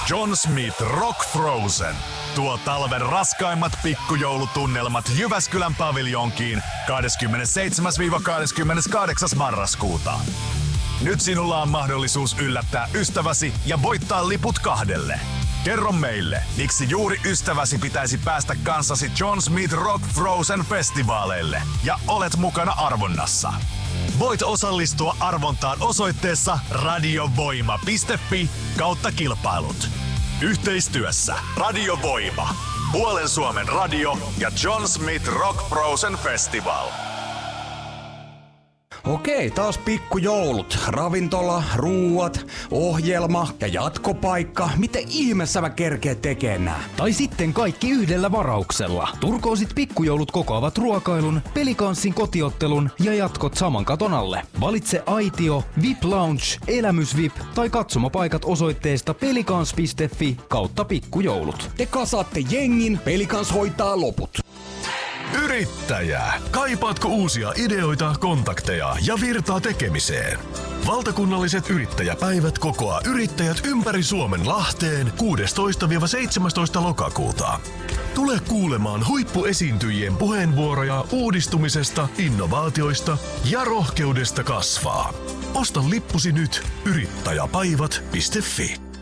John Smith Rock Frozen tuo talven raskaimmat pikkujoulutunnelmat Jyväskylän paviljonkiin 27-28. marraskuuta. Nyt sinulla on mahdollisuus yllättää ystäväsi ja voittaa liput 2. Kerro meille, miksi juuri ystäväsi pitäisi päästä kanssasi John Smith Rock Frozen festivaaleille ja olet mukana arvonnassa. Voit osallistua arvontaan osoitteessa radiovoima.fi/kilpailut. Yhteistyössä Radio Voima, Puolen Suomen radio ja John Smith Rock Frozen Festival. Okei, taas pikkujoulut. Ravintola, ruuat, ohjelma ja jatkopaikka. Miten ihmeessä mä kerkeen tekee nää? Tai sitten kaikki yhdellä varauksella. Turkoosit pikkujoulut kokoavat ruokailun, pelikanssin kotiottelun ja jatkot saman katon alle. Valitse aitio, VIP Lounge, elämys VIP tai katsomapaikat osoitteesta pelikans.fi/pikkujoulut. Te kasaatte jengin, Pelikans hoitaa loput. Yrittäjä! Kaipaatko uusia ideoita, kontakteja ja virtaa tekemiseen? Valtakunnalliset yrittäjäpäivät kokoaa yrittäjät ympäri Suomen Lahteen 16-17 lokakuuta. Tule kuulemaan huippuesiintyjien puheenvuoroja uudistumisesta, innovaatioista ja rohkeudesta kasvaa. Osta lippusi nyt yrittäjäpäivät.fi.